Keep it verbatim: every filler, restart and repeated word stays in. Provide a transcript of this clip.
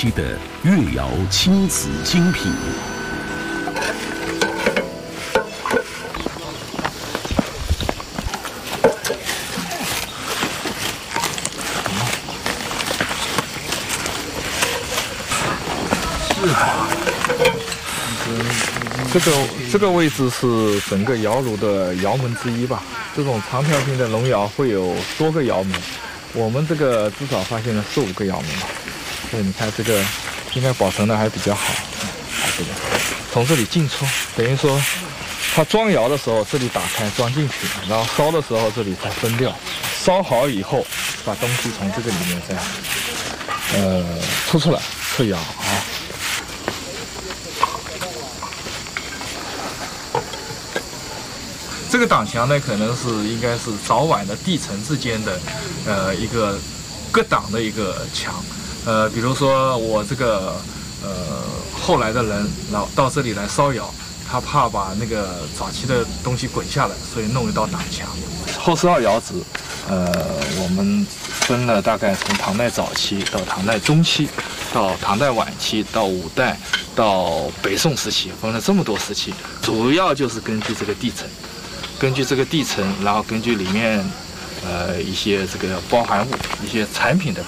期的越窑青瓷精品。 这个这个位置是整个窑炉的窑门之一吧。这种长条形的龙窑会有多个窑门，我们这个至少发现了四五个窑门吧。所以你看这个应该保存的还比较好。这个从这里进出，等于说它装窑的时候这里打开装进去，然后烧的时候这里才分掉。烧好以后，把东西从这个里面再呃抽出来撤窑啊。这个挡墙呢，可能是应该是早晚的地层之间的，呃，一个隔挡的一个墙。呃，比如说我这个呃后来的人，然后到这里来烧窑，他怕把那个早期的东西滚下来，所以弄一道挡墙。后十二窑址，呃，我们分了大概从唐代早期到唐代中期，到唐代晚期，到五代，到北宋时期，分了这么多时期，主要就是根据这个地层。根据这个地层，然后根据里面，呃，一些这个包含物、一些产品的